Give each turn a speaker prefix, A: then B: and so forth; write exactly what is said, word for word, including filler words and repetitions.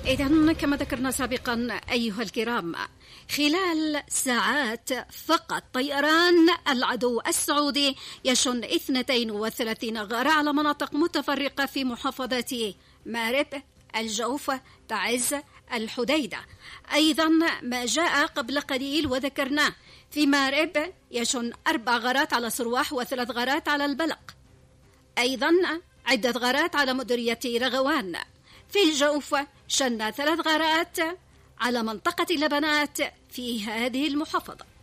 A: إذن كما ذكرنا سابقا أيها الكرام، خلال ساعات فقط طيران العدو السعودي يشن اثنتين وثلاثين غارة على مناطق متفرقة في محافظات مأرب، الجوف، تعز، الحديدة. أيضا ما جاء قبل قليل وذكرناه في مأرب يشن أربع غارات على صرواح وثلاث غارات على البلق، أيضا عدة غارات على مديرية رغوان. في الجوف شن ثلاث غارات على منطقة لبنات في هذه المحافظة.